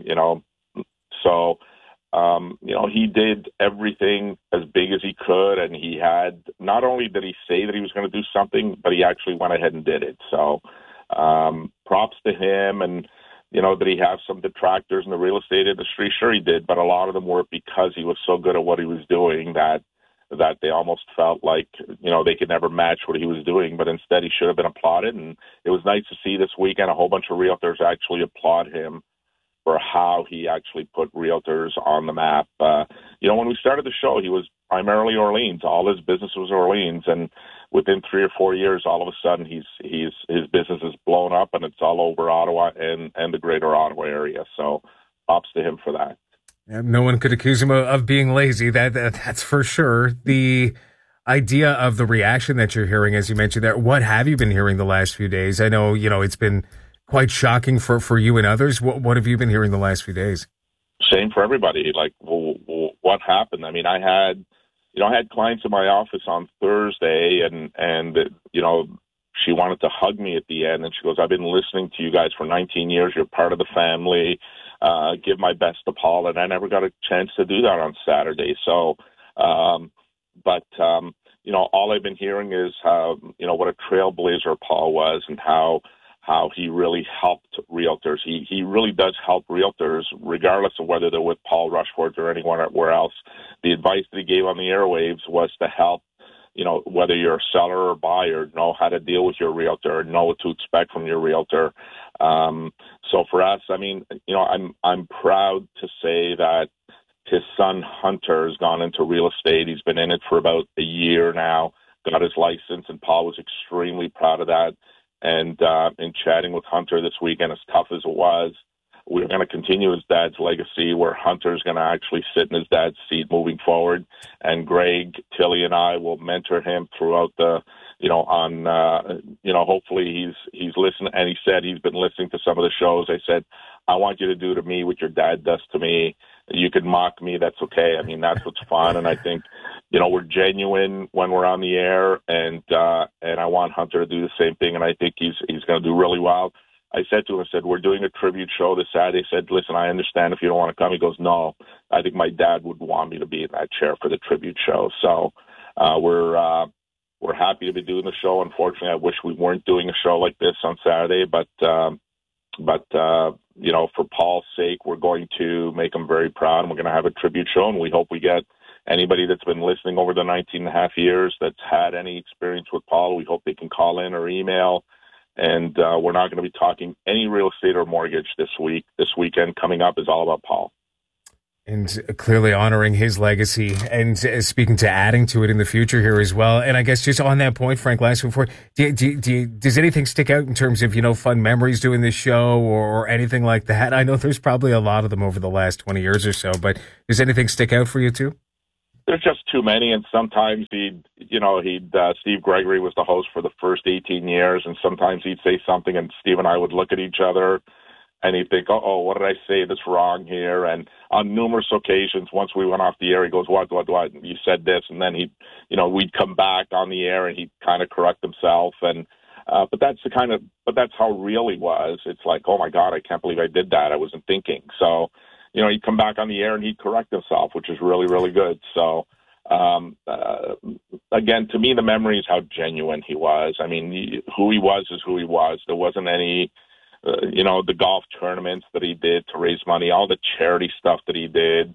he did everything as big as he could, and he had, not only did he say that he was going to do something, but he actually went ahead and did it. So props to him. And, did he have some detractors in the real estate industry? Sure he did, but a lot of them were because he was so good at what he was doing that they almost felt like, they could never match what he was doing, but instead he should have been applauded. And it was nice to see this weekend a whole bunch of realtors actually applaud him for how he actually put realtors on the map. When we started the show, he was primarily Orleans. All his business was Orleans, and within 3 or 4 years, all of a sudden, his business has blown up, and it's all over Ottawa and the greater Ottawa area. So, props to him for that. Yeah, no one could accuse him of being lazy. That's for sure. The idea of the reaction that you're hearing, as you mentioned there, what have you been hearing the last few days? I know, it's been quite shocking for you and others. What have you been hearing the last few days? Same for everybody. Like, what happened? I mean, I had clients in my office on Thursday, and she wanted to hug me at the end, and she goes, "I've been listening to you guys for 19 years. You're part of the family. Give my best to Paul." And I never got a chance to do that on Saturday. So, all I've been hearing is what a trailblazer Paul was, and how he really helped realtors. He really does help realtors, regardless of whether they're with Paul Rushford or anyone else. The advice that he gave on the airwaves was to help, whether you're a seller or buyer, know how to deal with your realtor, know what to expect from your realtor. So for us, I mean, I'm proud to say that his son Hunter has gone into real estate. He's been in it for about a year now, got his license, and Paul was extremely proud of that. And in chatting with Hunter this weekend, as tough as it was, we're going to continue his dad's legacy, where Hunter's going to actually sit in his dad's seat moving forward. And Greg, Tilly, and I will mentor him throughout hopefully he's listening. And he said he's been listening to some of the shows. I said, "I want you to do to me what your dad does to me. You can mock me. That's okay. I mean, that's what's fun." And I think, we're genuine when we're on the air, and I want Hunter to do the same thing. And I think he's going to do really well. I said to him, "We're doing a tribute show this Saturday." I said, "Listen, I understand if you don't want to come." He goes, "No, I think my dad would want me to be in that chair for the tribute show." So we're we're happy to be doing the show. Unfortunately, I wish we weren't doing a show like this on Saturday, but you know, for Paul's sake, we're going to make him very proud, and we're going to have a tribute show, and we hope we get anybody that's been listening over the 19 and a half years that's had any experience with Paul. We hope they can call in or email, and we're not going to be talking any real estate or mortgage this week. This weekend coming up is all about Paul. And clearly honoring his legacy and speaking to adding to it in the future here as well. And I guess just on that point, Frank, last one before, does anything stick out in terms of, you know, fun memories doing this show or anything like that? I know there's probably a lot of them over the last 20 years or so, but does anything stick out for you too? There's just too many, and sometimes Steve Gregory was the host for the first 18 years, and sometimes he'd say something and Steve and I would look at each other and he'd think, oh, what did I say that's wrong here? And on numerous occasions, once we went off the air, he goes, what? You said this. And then we'd come back on the air and he'd kind of correct himself. And, but that's how real he was. It's like, oh my God, I can't believe I did that. I wasn't thinking. So, you know, he'd come back on the air and he'd correct himself, which is really, really good. So, again, to me, the memory is how genuine he was. I mean, who he was is who he was. There wasn't any, the golf tournaments that he did to raise money, all the charity stuff that he did.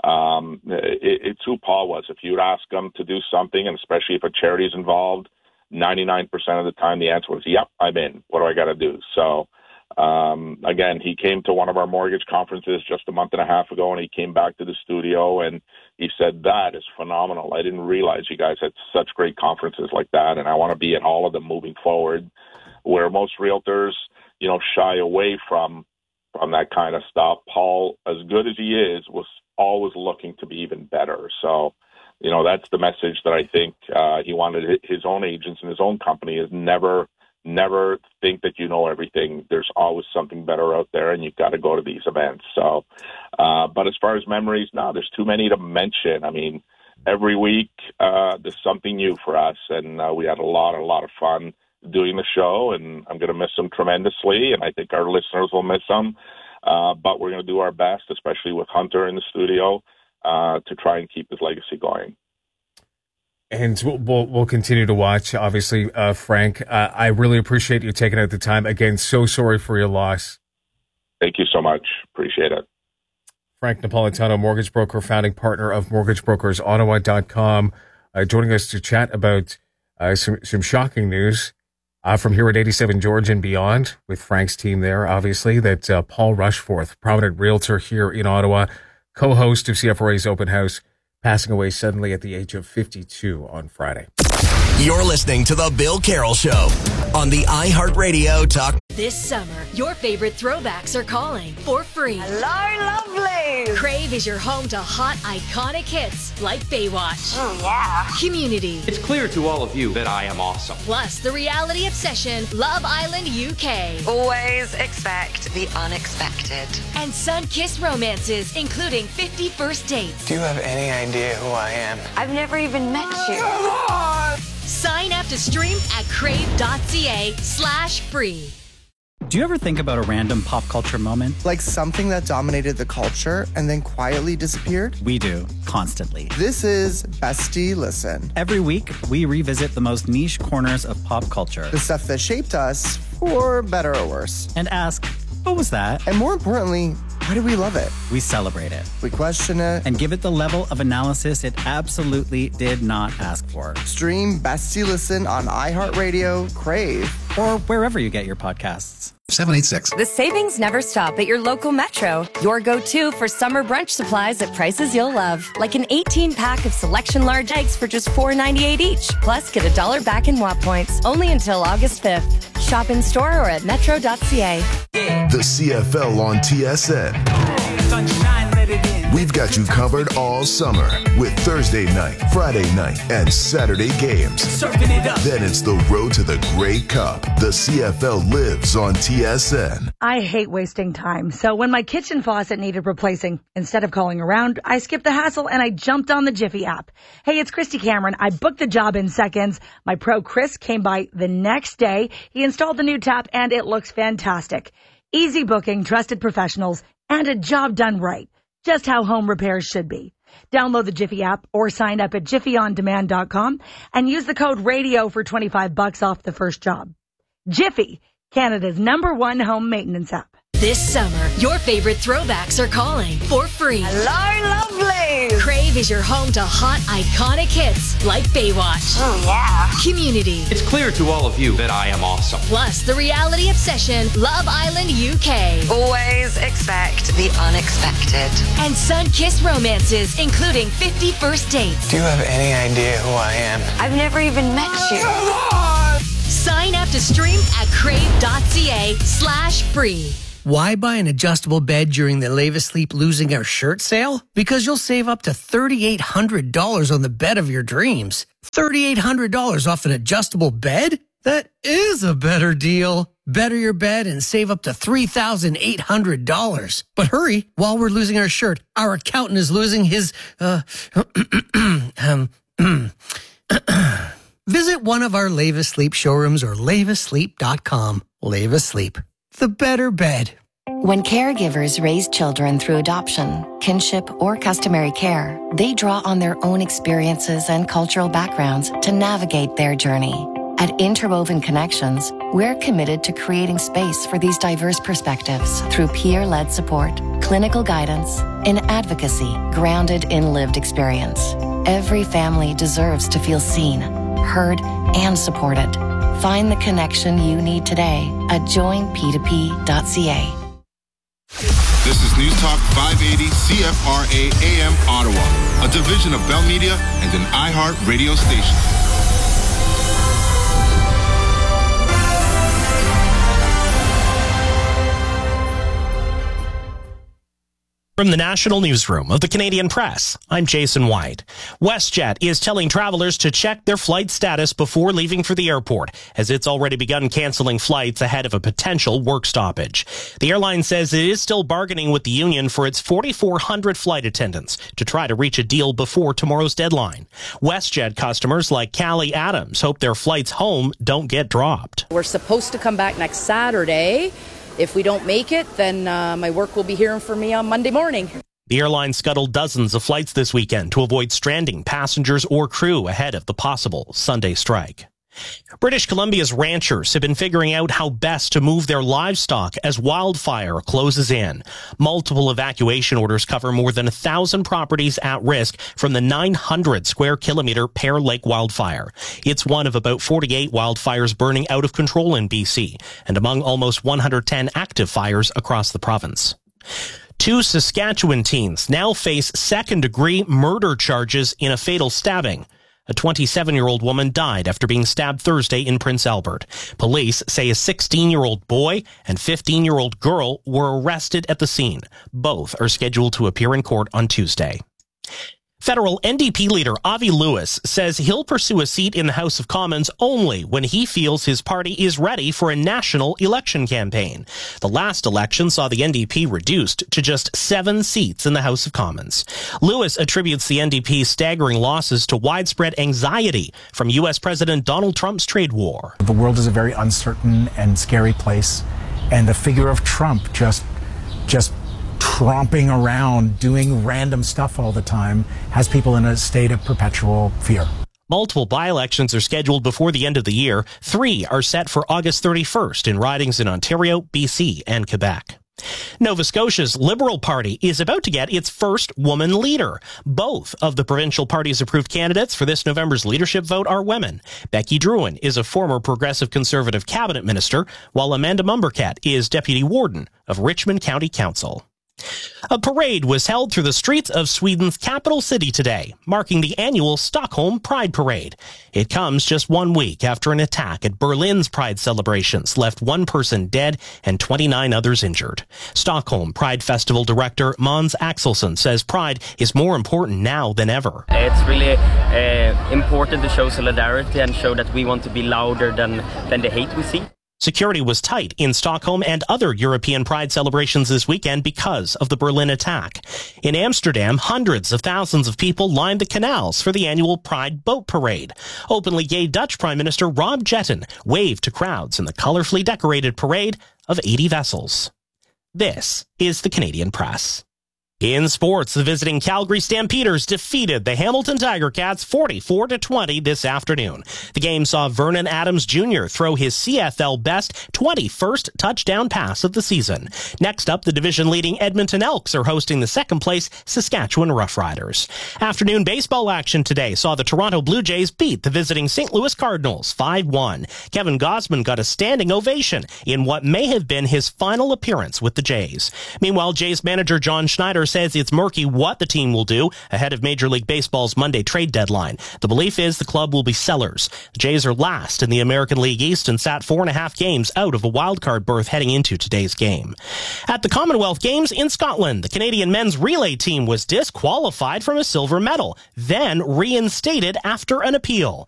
It's who Paul was. If you'd ask him to do something, and especially if a charity is involved, 99% of the time the answer was, yep, I'm in. What do I got to do? So, again, he came to one of our mortgage conferences just a month and a half ago, and he came back to the studio and he said, that is phenomenal. I didn't realize you guys had such great conferences like that, and I want to be at all of them moving forward, where most realtors, shy away from that kind of stuff. Paul, as good as he is, was always looking to be even better. So, that's the message that I think he wanted his own agents and his own company is never think that you know everything. There's always something better out there, and you've got to go to these events. So, but as far as memories, no, there's too many to mention. I mean, every week there's something new for us, and we had a lot of fun doing the show, and I'm going to miss him tremendously, and I think our listeners will miss him. But we're going to do our best, especially with Hunter in the studio, to try and keep his legacy going. And we'll continue to watch, obviously, Frank. I really appreciate you taking out the time. Again, so sorry for your loss. Thank you so much. Appreciate it. Frank Napolitano, mortgage broker, founding partner of MortgageBrokersOttawa.com, joining us to chat about some shocking news from here at 87 George and beyond with Frank's team there, obviously, that Paul Rushforth, prominent realtor here in Ottawa, co-host of CFRA's Open House, passing away suddenly at the age of 52 on Friday. You're listening to The Bill Carroll Show on the iHeartRadio Talk. This summer, your favorite throwbacks are calling for free. Hello, lovely! Crave is your home to hot, iconic hits like Baywatch. Oh, yeah. Community. It's clear to all of you that I am awesome. Plus, the reality obsession, Love Island UK. Always expect the unexpected. And sun-kissed romances, including 50 First Dates. Do you have any idea who I am? I've never even met you. Come on! Sign up to stream at crave.ca/free. Do you ever think about a random pop culture moment? Like something that dominated the culture and then quietly disappeared? We do, constantly. This is Bestie Listen. Every week, we revisit the most niche corners of pop culture. The stuff that shaped us, for better or worse. And ask, what was that? And more importantly, why do we love it? We celebrate it. We question it. And give it the level of analysis it absolutely did not ask for. Stream Bestie Listen on iHeartRadio, Crave, or wherever you get your podcasts. 786. The savings never stop at your local Metro. Your go-to for summer brunch supplies at prices you'll love. Like an 18-pack of Selection large eggs for just $4.98 each. Plus, get $1 back in WAP points. Only until August 5th. Shop in store or at metro.ca. The CFL on TSN. Sunshine, let it in. We've got you covered all summer with Thursday night, Friday night, and Saturday games. Surfing it up. Then it's the road to the Grey Cup. The CFL lives on TSN. I hate wasting time. So when my kitchen faucet needed replacing, instead of calling around, I skipped the hassle and I jumped on the Jiffy app. Hey, it's Christy Cameron. I booked the job in seconds. My pro Chris came by the next day. He installed the new tap and it looks fantastic. Easy booking, trusted professionals, and a job done right. Just how home repairs should be. Download the Jiffy app or sign up at jiffyondemand.com and use the code RADIO for $25 off the first job. Jiffy, Canada's #1 home maintenance app. This summer, your favorite throwbacks are calling for free. Hello, lovelies. Crave is your home to hot, iconic hits like Baywatch. Oh, yeah. Community. It's clear to all of you that I am awesome. Plus, the reality obsession, Love Island UK. Always expect the unexpected. And sun-kissed romances, including 50 First Dates. Do you have any idea who I am? I've never even met you. Sign up to stream at crave.ca/free. Why buy an adjustable bed during the Leva Sleep Losing Our Shirt sale? Because you'll save up to $3,800 on the bed of your dreams. $3,800 off an adjustable bed? That is a better deal. Better your bed and save up to $3,800. But hurry, while we're losing our shirt, our accountant is losing his, Visit one of our Leva Sleep showrooms or levasleep.com. Leva Sleep. The better bed. When caregivers raise children through adoption, kinship, or customary care, they draw on their own experiences and cultural backgrounds to navigate their journey. At Interwoven Connections, we're committed to creating space for these diverse perspectives through peer-led support, clinical guidance, and advocacy grounded in lived experience. Every family deserves to feel seen, heard, and supported. Find the connection you need today at joinp2p.ca. This is News Talk 580 CFRA AM Ottawa, a division of Bell Media and an iHeart radio station. From the National Newsroom of the Canadian Press, I'm Jason White. WestJet is telling travelers to check their flight status before leaving for the airport, as it's already begun canceling flights ahead of a potential work stoppage. The airline says it is still bargaining with the union for its 4,400 flight attendants to try to reach a deal before tomorrow's deadline. WestJet customers like Callie Adams hope their flights home don't get dropped. We're supposed to come back next Saturday. If we don't make it, then my work will be hearing from me on Monday morning. The airline scuttled dozens of flights this weekend to avoid stranding passengers or crew ahead of the possible Sunday strike. British Columbia's ranchers have been figuring out how best to move their livestock as wildfire closes in. Multiple evacuation orders cover more than 1,000 properties at risk from the 900 square kilometer Pear Lake wildfire. It's one of about 48 wildfires burning out of control in BC and among almost 110 active fires across the province. 2 Saskatchewan teens now face second-degree murder charges in a fatal stabbing. A 27-year-old woman died after being stabbed Thursday in Prince Albert. Police say a 16-year-old boy and 15-year-old girl were arrested at the scene. Both are scheduled to appear in court on Tuesday. Federal NDP leader Avi Lewis says he'll pursue a seat in the House of Commons only when he feels his party is ready for a national election campaign. The last election saw the NDP reduced to just 7 seats in the House of Commons. Lewis attributes the NDP's staggering losses to widespread anxiety from U.S. President Donald Trump's trade war. The world is a very uncertain and scary place, and the figure of Trump just tromping around doing random stuff all the time has people in a state of perpetual fear. Multiple by-elections are scheduled before the end of the year. 3 are set for August 31st in ridings in Ontario, BC, and Quebec. Nova Scotia's Liberal Party is about to get its first woman leader. Both of the provincial party's approved candidates for this November's leadership vote are women. Becky Drouin is a former Progressive Conservative cabinet minister, while Amanda Mumbercat is deputy warden of Richmond County Council. A parade was held through the streets of Sweden's capital city today, marking the annual Stockholm Pride Parade. It comes just 1 week after an attack at Berlin's Pride celebrations left 1 person dead and 29 others injured. Stockholm Pride Festival director Måns Axelsson says Pride is more important now than ever. It's really important to show solidarity and show that we want to be louder than the hate we see. Security was tight in Stockholm and other European Pride celebrations this weekend because of the Berlin attack. In Amsterdam, hundreds of thousands of people lined the canals for the annual Pride Boat Parade. Openly gay Dutch Prime Minister Rob Jetten waved to crowds in the colorfully decorated parade of 80 vessels. This is the Canadian Press. In sports, the visiting Calgary Stampeders defeated the Hamilton Tiger Cats 44-20 this afternoon. The game saw Vernon Adams Jr. throw his CFL best 21st touchdown pass of the season. Next up, the division-leading Edmonton Elks are hosting the second-place Saskatchewan Roughriders. Afternoon baseball action today saw the Toronto Blue Jays beat the visiting St. Louis Cardinals 5-1. Kevin Gausman got a standing ovation in what may have been his final appearance with the Jays. Meanwhile, Jays manager John Schneider says it's murky what the team will do ahead of Major League Baseball's Monday trade deadline. The belief is the club will be sellers. The Jays are last in the American League East and sat 4.5 games out of a wildcard berth heading into today's game. At the Commonwealth Games in Scotland, the Canadian men's relay team was disqualified from a silver medal, then reinstated after an appeal.